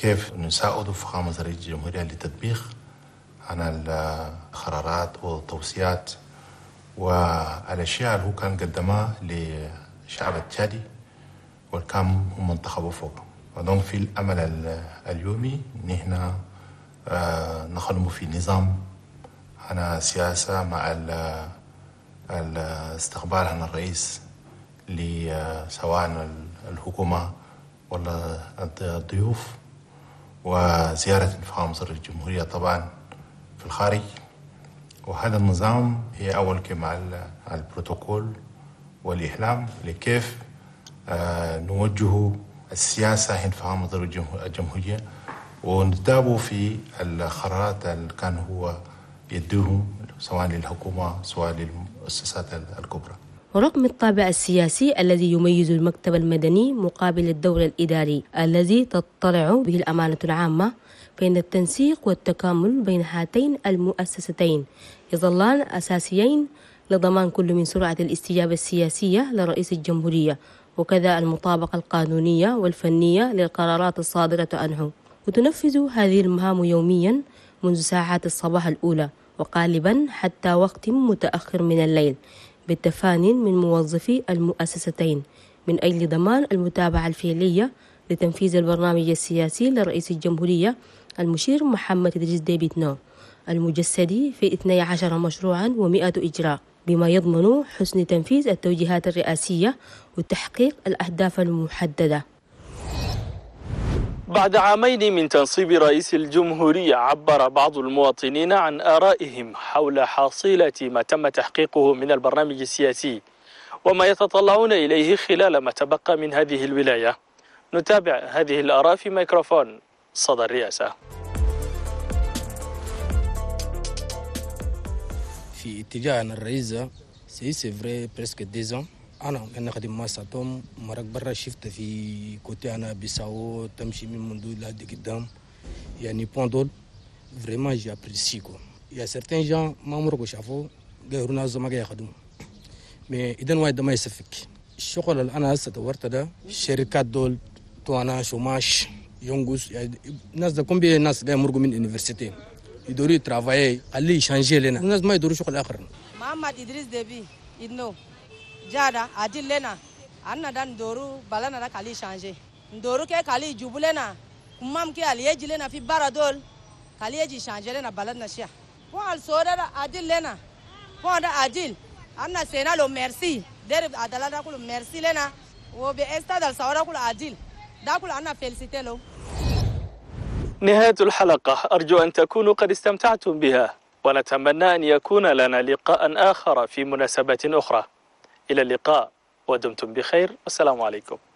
كيف نساعد فخامة رئيس الجمهورية لتطبيق عن القرارات والتوصيات والأشياء اللي هو كان قدمها للشعب التشادي والكام هم انتخبوا فوق. ودون في الأمل اليومي نحن نخدم في نظام أنا سياسة مع الاستقبال عن الرئيس لسواء الحكومة ولا الضيوف وزيارة فخامة رئيس الجمهورية طبعا في الخارج. وهذا النظام هي أول مع البروتوكول والإحلام لكيف نوجه السياسة عند فخامة رئيس الجمهورية ونتابعه في القرارات اللي كان هو يديهم سواء للحكومة سواء للمؤسسات الكبرى. ورغم الطابع السياسي الذي يميز المكتب المدني مقابل الدور الإداري الذي تطلع به الأمانة العامة، فإن التنسيق والتكامل بين هاتين المؤسستين يظلان أساسيين لضمان كل من سرعة الاستجابة السياسية لرئيس الجمهورية وكذا المطابقة القانونية والفنية للقرارات الصادرة عنه. وتنفذ هذه المهام يوميا منذ ساعات الصباح الأولى وغالبا حتى وقت متأخر من الليل بالتفاني من موظفي المؤسستين من أجل ضمان المتابعة الفعلية لتنفيذ البرنامج السياسي لرئيس الجمهورية المشير محمد إدريس ديبي إتنو المجسد في 12 مشروعا و100 إجراء، بما يضمن حسن تنفيذ التوجيهات الرئاسية وتحقيق الأهداف المحددة. بعد عامين من تنصيب رئيس الجمهورية، عبر بعض المواطنين عن آرائهم حول حصيلة ما تم تحقيقه من البرنامج السياسي وما يتطلعون إليه خلال ما تبقى من هذه الولاية. نتابع هذه الآراء في ميكروفون صدى الرئاسة. في اتجاه الرئيس سي فري بريسك ديزون أنا خدم ما ساتوم مرق برا شفت في كوتي أنا بيساو تمشي من منذ لحد قدام يعني بوندول فريمون جي ابريسي كو يا سيرتين جان ما مرقوا شافوا غيروا ناس ما جاي يخدموا مي إذا وايد ما يسفك الشغل اللي أنا هسه دورت ده الشركات دول تو أنا شوماش يونغوس يعني الناس ده كم بي الناس جاي مرقوا من يونيفرسيتي يدوري ترافاي اللي يشانجي لنا الناس ما يدوروا شغل آخر. محمد إدريس ديبي إنه جادا عدل لنا أنا دان دورو بالنا دا كالي شانجي دورو كي كالي جوب لنا كمام كي على يجي لنا في بارا دول كالي يجي شانجي لنا بلدنا شيا وعلى صورة عدل لنا وعلى عدل أنا سينا لو ميرسي درب عدلا دا كله ميرسي لنا وبإستاد الصورة كله عدل دا كله أنا فيلسيتي له. نهاية الحلقة، أرجو أن تكونوا قد استمتعتم بها ونتمنى أن يكون لنا لقاء آخر في مناسبات أخرى. إلى اللقاء ودمتم بخير والسلام عليكم.